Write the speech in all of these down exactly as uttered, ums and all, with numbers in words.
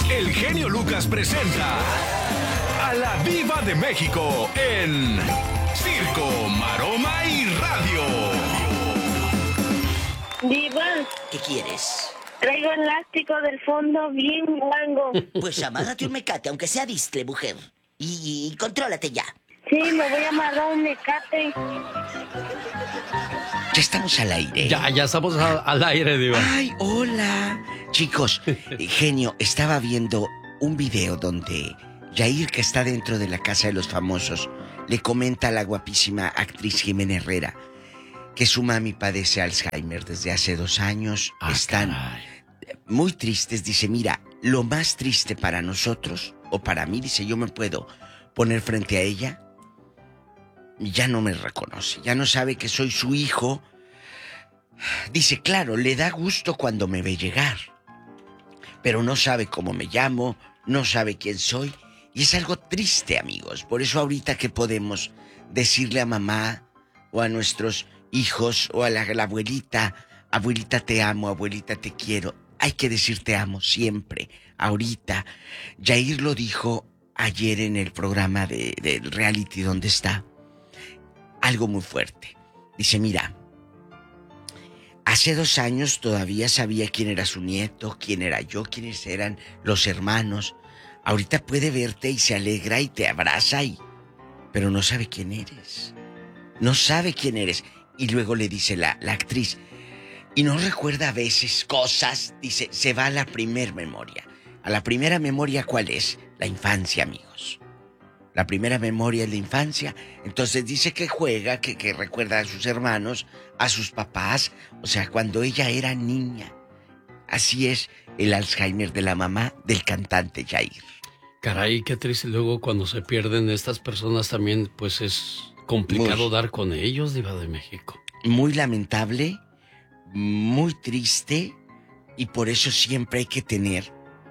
el genio Lucas presenta a la Diva de México en Circo, Maroma y Radio. Diva, ¿Qué quieres? traigo elástico del fondo bien guango. Pues amárrate un mecate, aunque sea distre, mujer. Y, y contrólate ya. Sí, me voy a amarrar un mecate. Ya estamos al aire. Ya, ya estamos a, al aire, Diva. Ay, hola. Chicos, genio, estaba viendo un video donde Yair, que está dentro de la casa de los famosos, le comenta a la guapísima actriz Jimena Herrera que su mami padece Alzheimer desde hace dos años. Ah, Están caray. muy tristes. Dice, mira, lo más triste para nosotros, o para mí, dice, yo me puedo poner frente a ella y ya no me reconoce, ya no sabe que soy su hijo. Dice, claro, le da gusto cuando me ve llegar, pero no sabe cómo me llamo, no sabe quién soy. Y es algo triste, amigos. Por eso ahorita que podemos decirle a mamá o a nuestros hijos o a la, a la abuelita, abuelita te amo, abuelita te quiero, hay que decir te amo siempre, ahorita. Yair lo dijo ayer en el programa de, de reality donde está. Algo muy fuerte. Dice, mira, hace dos años todavía sabía quién era su nieto, quién era yo, quiénes eran los hermanos. Ahorita puede verte y se alegra y te abraza, y... pero no sabe quién eres. No sabe quién eres. Y luego le dice la, la actriz, y no recuerda a veces cosas. Dice, se va a la primer memoria. ¿A la primera memoria cuál es? La infancia, amigos. La primera memoria es la infancia. Entonces dice que juega, que, que recuerda a sus hermanos, a sus papás. O sea, cuando ella era niña. Así es el Alzheimer de la mamá del cantante Yair. Caray, qué triste. Luego cuando se pierden estas personas también, pues es complicado Muy, dar con ellos, Diva de México. Muy lamentable, muy triste. Y por eso siempre hay que tener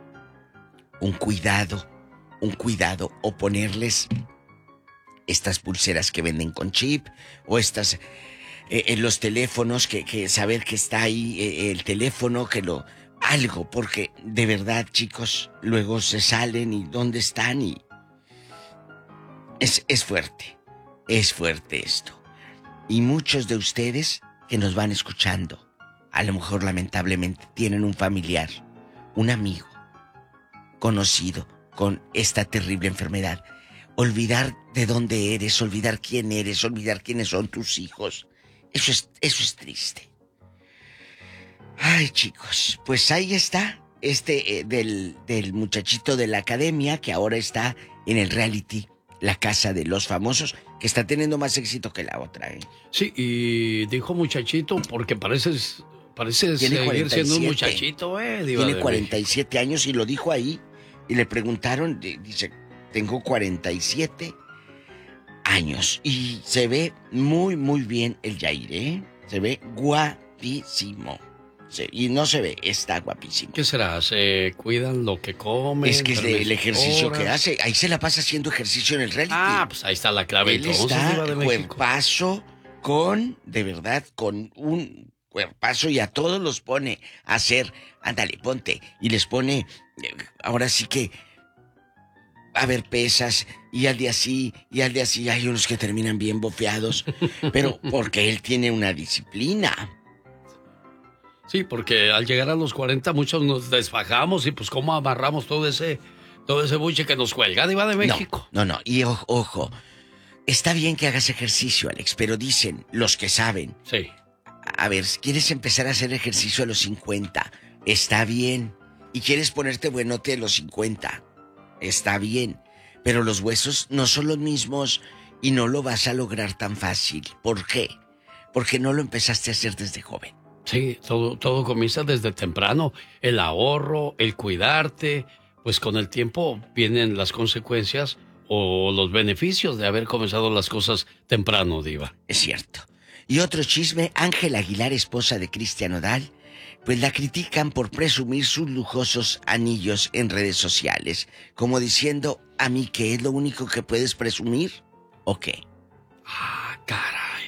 un cuidado. Un cuidado, o ponerles estas pulseras que venden con chip, o estas eh, en los teléfonos, que, que saber que está ahí eh, el teléfono, que lo... algo, porque de verdad, chicos, luego se salen y dónde están y... Es, es fuerte, es fuerte esto. Y muchos de ustedes que nos van escuchando, a lo mejor lamentablemente tienen un familiar, un amigo, conocido, con esta terrible enfermedad. Olvidar de dónde eres, olvidar quién eres, olvidar quiénes son tus hijos. Eso es, eso es triste. Ay, chicos, pues ahí está. Este eh, del, del muchachito de la academia, que ahora está en el reality La Casa de los Famosos, que está teniendo más éxito que la otra, ¿eh? Sí, y dijo muchachito porque pareces, pareces Tiene seguir cuarenta y siendo un siete. muchachito, eh, Diva Tiene de cuarenta y México. siete años y lo dijo ahí. Y le preguntaron, dice, tengo cuarenta y siete años. Y se ve muy, muy bien el Yair, ¿eh? Se ve guapísimo. Sí, y no se ve, está guapísimo. ¿Qué será? ¿Se cuidan lo que comen? Es que es de- el ejercicio horas? que hace. Ahí se la pasa haciendo ejercicio en el reality. Ah, pues ahí está la clave. Él Entonces, está Diva de México. cuerpazo, con, de verdad, con un cuerpazo, y a todos los pone a hacer, ándale, ponte, y les pone, eh, ahora sí que, a ver, pesas, y al día sí, y al día sí, hay unos que terminan bien bofeados, pero porque él tiene una disciplina. Sí, porque al llegar a los cuarenta muchos nos desfajamos y pues cómo amarramos todo ese, todo ese buche que nos cuelga, Diva de México. No, no, no, y ojo, ojo, está bien que hagas ejercicio, Alex, pero dicen los que saben, Sí. a ver, ¿quieres empezar a hacer ejercicio a los cincuenta? Está bien. ¿Y quieres ponerte buenote a los cincuenta? Está bien. Pero los huesos no son los mismos y no lo vas a lograr tan fácil. ¿Por qué? Porque no lo empezaste a hacer desde joven. Sí, todo, todo comienza desde temprano. El ahorro, el cuidarte, pues con el tiempo vienen las consecuencias o los beneficios de haber comenzado las cosas temprano, Diva. Es cierto. Y otro chisme, Ángela Aguilar, esposa de Cristian Nodal, pues la critican por presumir sus lujosos anillos en redes sociales, como diciendo, ¿a mí qué es lo único que puedes presumir? ¿O qué? Ah, caray.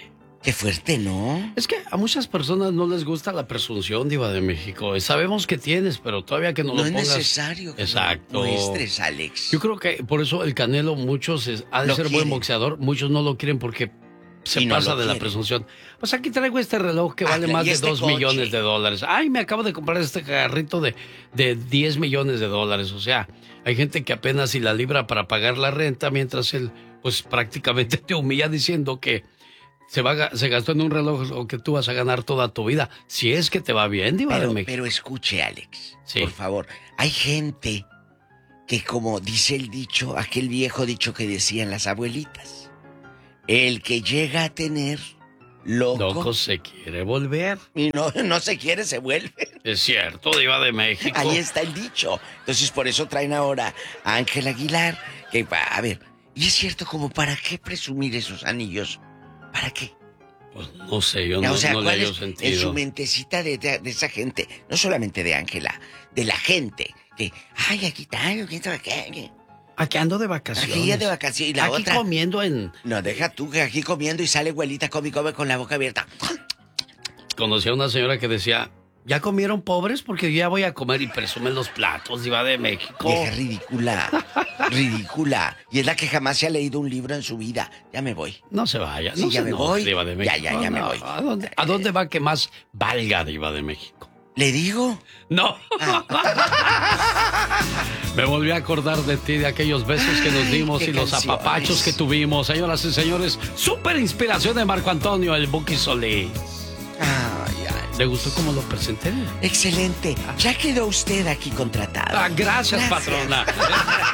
Qué fuerte, ¿no? Es que a muchas personas no les gusta la presunción, Diva de México. Sabemos que tienes, pero todavía que no, no lo pongas... No es necesario que Exacto. muestres, Alex. Yo creo que por eso el Canelo, muchos, es, ha de lo ser quieren. buen boxeador, muchos no lo quieren porque se y pasa no de quieren. la presunción. Pues aquí traigo este reloj que Ah, vale y más de este dos coche. millones de dólares. Ay, me acabo de comprar este carrito de, de diez millones de dólares. O sea, hay gente que apenas si la libra para pagar la renta, mientras él, pues prácticamente te humilla diciendo que se, va, a- se gastó en un reloj lo que tú vas a ganar toda tu vida. Si es que te va bien, Diva de Pero, México. pero escuche, Alex, Sí. por favor. Hay gente que, como dice el dicho, aquel viejo dicho que decían las abuelitas, el que llega a tener loco, Loco se quiere volver. y no, no se quiere, se vuelve. Es cierto, Diva de México. Ahí está el dicho. Entonces, por eso traen ahora a Ángel Aguilar, que va, a ver, y es cierto, como para qué presumir esos anillos, ¿para qué? Pues no sé, yo Ya, no, o sea, no le ¿cuál hallo es sentido. en su mentecita de, de- de esa gente? No solamente de Ángela, de la gente. Que, ay, aquí está, aquí está, aquí, aquí. Aquí ando de vacaciones. Aquí ya de vacaciones. Y la Aquí otra. comiendo en... No, deja tú que aquí comiendo y sale abuelita, come y come con la boca abierta. Conocí a una señora que decía, ¿ya comieron pobres? Porque yo ya voy a comer y presumen los platos, Diva de México. Vieja ridícula. Ridícula. Y es la que jamás se ha leído un libro en su vida. Ya me voy. No se vaya, Sí, no ya se me enoje, voy. Diva de Ya, México. ya, ya me No, voy. ¿A dónde, ¿A dónde va que más valga, Diva de México? ¿Le digo? No. Me volví a acordar de ti, de aquellos besos que nos Ay, dimos qué y los canciones. apapachos que tuvimos. Señoras y señores, súper inspiración de Marco Antonio, el Buki Solís. Ay, ay. ¿Le gustó cómo lo presenté? Excelente. Ya quedó usted aquí contratado. Ah, gracias, patrona.